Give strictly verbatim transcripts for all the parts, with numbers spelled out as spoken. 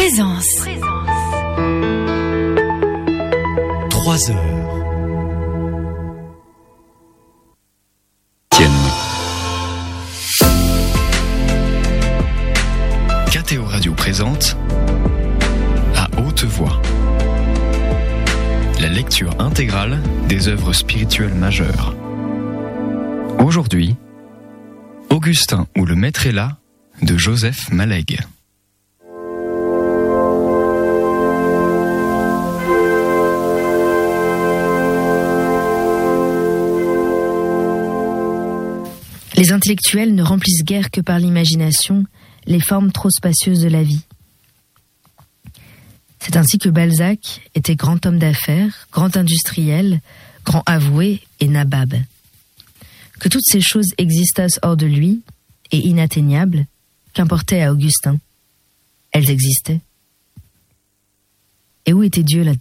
Présence. Trois heures. K T O Radio présente À haute voix la lecture intégrale des œuvres spirituelles majeures. Aujourd'hui, Augustin ou le Maître est là de Joseph Mallègue. Les intellectuels ne remplissent guère que par l'imagination les formes trop spacieuses de la vie. C'est ainsi que Balzac était grand homme d'affaires, grand industriel, grand avoué et nabab. Que toutes ces choses existassent hors de lui et inatteignables, qu'importait à Augustin. Elles existaient. Et où était Dieu là-dedans ?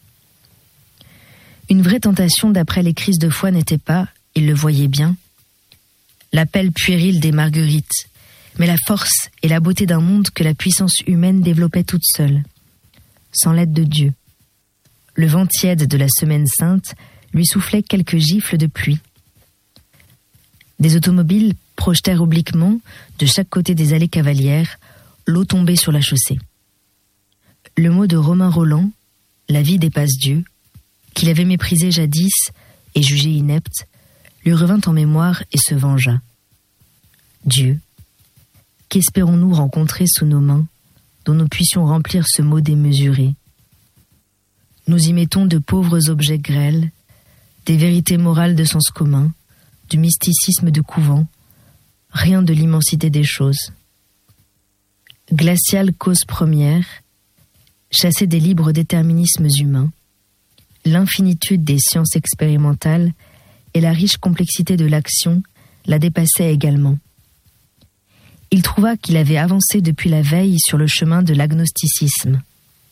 Une vraie tentation d'après les crises de foi n'était pas, il le voyait bien, l'appel puéril des marguerites, mais la force et la beauté d'un monde que la puissance humaine développait toute seule, sans l'aide de Dieu. Le vent tiède de la semaine sainte lui soufflait quelques gifles de pluie. Des automobiles projetèrent obliquement, de chaque côté des allées cavalières, l'eau tombée sur la chaussée. Le mot de Romain Rolland, « La vie dépasse Dieu », qu'il avait méprisé jadis et jugé inepte, lui revint en mémoire et se vengea. Dieu, qu'espérons-nous rencontrer sous nos mains, dont nous puissions remplir ce mot démesuré ? Nous y mettons de pauvres objets grêles, des vérités morales de sens commun, du mysticisme de couvent, rien de l'immensité des choses. Glaciale cause première, chassée des libres déterminismes humains, l'infinitude des sciences expérimentales et la riche complexité de l'action la dépassaient également. Il trouva qu'il avait avancé depuis la veille sur le chemin de l'agnosticisme.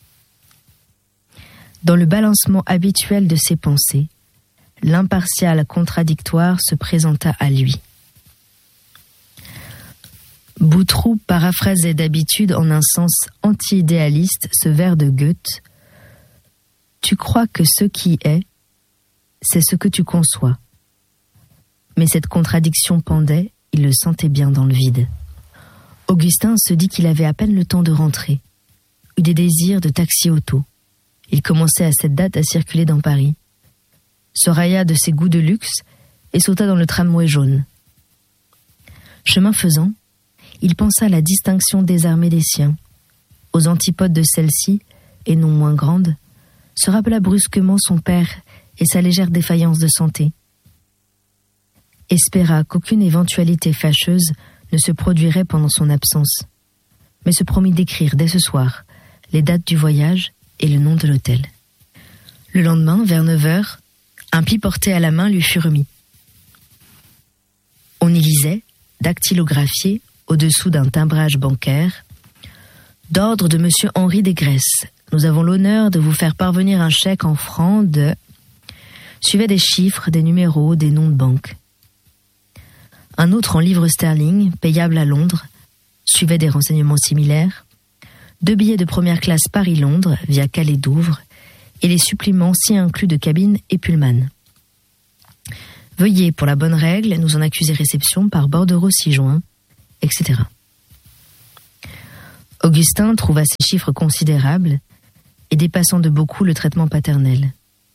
Dans le balancement habituel de ses pensées, l'impartial contradictoire se présenta à lui. Boutroux paraphrasait d'habitude en un sens anti-idéaliste ce vers de Goethe. « Tu crois que ce qui est, c'est ce que tu conçois. » Mais cette contradiction pendait, il le sentait bien dans le vide. Augustin se dit qu'il avait à peine le temps de rentrer, eut des désirs de taxi-auto. Il commençait à cette date à circuler dans Paris. Se railla de ses goûts de luxe et sauta dans le tramway jaune. Chemin faisant, il pensa à la distinction désarmée des siens, aux antipodes de celle-ci, et non moins grande, se rappela brusquement son père et sa légère défaillance de santé. Espéra qu'aucune éventualité fâcheuse ne se produirait pendant son absence, mais se promit d'écrire dès ce soir les dates du voyage et le nom de l'hôtel. Le lendemain, vers neuf heures, un pli porté à la main lui fut remis. On y lisait, dactylographié, au-dessous d'un timbrage bancaire, « D'ordre de Monsieur Henri Desgraisses, nous avons l'honneur de vous faire parvenir un chèque en francs de... » Suivaient des chiffres, des numéros, des noms de banque. Un autre en livres sterling, payable à Londres, suivait des renseignements similaires, deux billets de première classe Paris-Londres via Calais-Douvres et les suppléments si inclus de cabine et Pullman. Veuillez, pour la bonne règle, nous en accuser réception par bordereau six juin, et cetera. Augustin trouva ces chiffres considérables et dépassant de beaucoup le traitement paternel.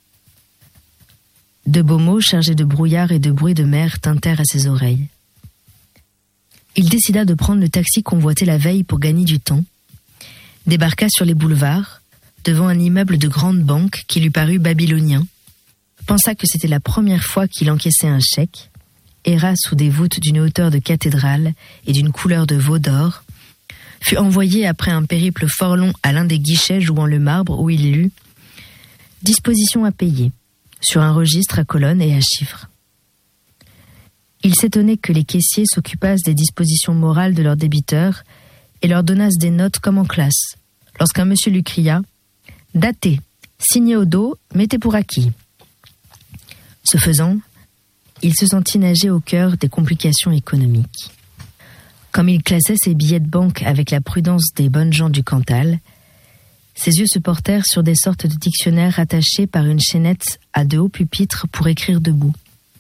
De beaux mots chargés de brouillard et de bruit de mer tintèrent à ses oreilles. Il décida de prendre le taxi convoité la veille pour gagner du temps, débarqua sur les boulevards, devant un immeuble de grande banque qui lui parut babylonien, pensa que c'était la première fois qu'il encaissait un chèque, erra sous des voûtes d'une hauteur de cathédrale et d'une couleur de veau d'or, fut envoyé après un périple fort long à l'un des guichets jouant le marbre où il lut « Disposition à payer » sur un registre à colonnes et à chiffres. Il s'étonnait que les caissiers s'occupassent des dispositions morales de leurs débiteurs et leur donnassent des notes comme en classe, lorsqu'un monsieur lui cria « Daté, signé au dos, mettez pour acquis ». Ce faisant, il se sentit nager au cœur des complications économiques. Comme il classait ses billets de banque avec la prudence des bonnes gens du Cantal, ses yeux se portèrent sur des sortes de dictionnaires rattachés par une chaînette à de hauts pupitres pour écrire debout.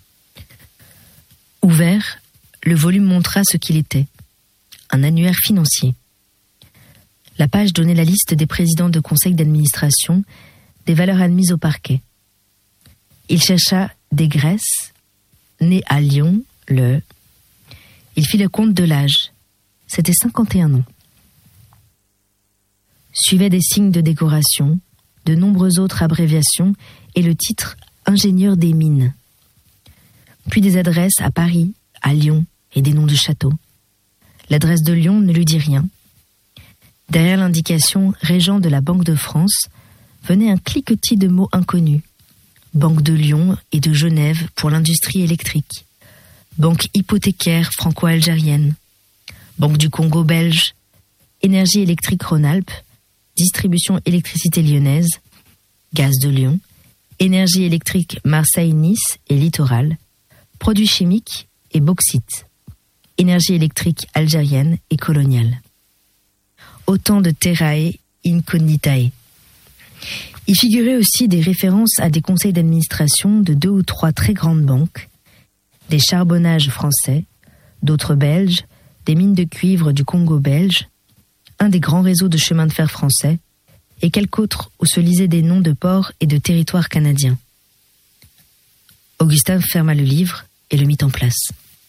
Ouvert, le volume montra ce qu'il était, un annuaire financier. La page donnait la liste des présidents de conseil d'administration, des valeurs admises au parquet. Il chercha des Graisses, né à Lyon, le... Il fit le compte de l'âge. C'était cinquante et un ans. Suivaient des signes de décoration, de nombreuses autres abréviations et le titre « Ingénieur des mines ». Puis des adresses à Paris, à Lyon et des noms de châteaux. L'adresse de Lyon ne lui dit rien. Derrière l'indication « Régent de la Banque de France » venait un cliquetis de mots inconnus. Banque de Lyon et de Genève pour l'industrie électrique. Banque hypothécaire franco-algérienne. Banque du Congo belge. Énergie électrique Rhône-Alpes. Distribution électricité lyonnaise. Gaz de Lyon. Énergie électrique Marseille-Nice et littoral. Produits chimiques et bauxite. Énergie électrique algérienne et coloniale. Autant de terrae incognitae. Y figuraient aussi des références à des conseils d'administration de deux ou trois très grandes banques, des charbonnages français, d'autres belges, des mines de cuivre du Congo belge, un des grands réseaux de chemins de fer français, et quelques autres où se lisaient des noms de ports et de territoires canadiens. Augustin ferma le livre et le mit en place.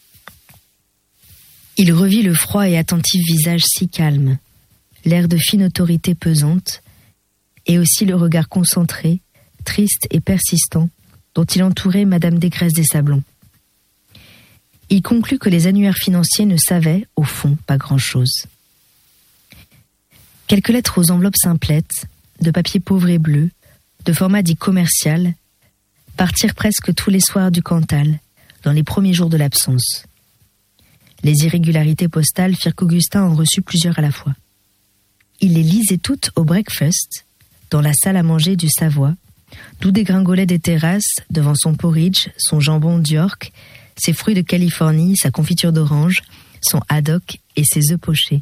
Il revit le froid et attentif visage si calme, l'air de fine autorité pesante, et aussi le regard concentré, triste et persistant, dont il entourait Madame Desgraisses des Sablons. Il conclut que les annuaires financiers ne savaient, au fond, pas grand-chose. Quelques lettres aux enveloppes simplettes, de papier pauvre et bleu, de format dit commercial, partirent presque tous les soirs du Cantal, dans les premiers jours de l'absence. Les irrégularités postales firent qu'Augustin en reçut plusieurs à la fois. Il les lisait toutes au breakfast, dans la salle à manger du Savoie, d'où dégringolaient des terrasses devant son porridge, son jambon d'York, ses fruits de Californie, sa confiture d'orange, son haddock et ses œufs pochés.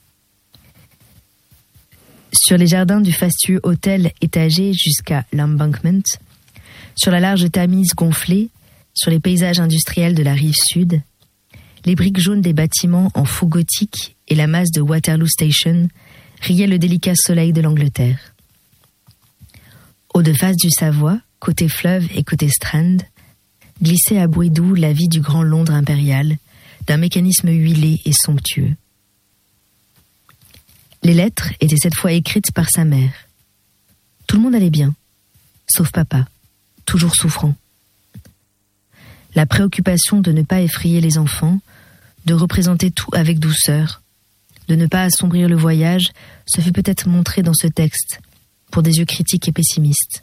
Sur les jardins du fastueux hôtel étagé jusqu'à l'embankment, sur la large Tamise gonflée, sur les paysages industriels de la rive sud, les briques jaunes des bâtiments en faux gothique et la masse de Waterloo Station riaient le délicat soleil de l'Angleterre. Au de face du Savoie, côté fleuve et côté Strand, glissait à bruit doux la vie du grand Londres impérial, d'un mécanisme huilé et somptueux. Les lettres étaient cette fois écrites par sa mère. Tout le monde allait bien, sauf papa, toujours souffrant. La préoccupation de ne pas effrayer les enfants, de représenter tout avec douceur, de ne pas assombrir le voyage, se fut peut-être montré dans ce texte, pour des yeux critiques et pessimistes.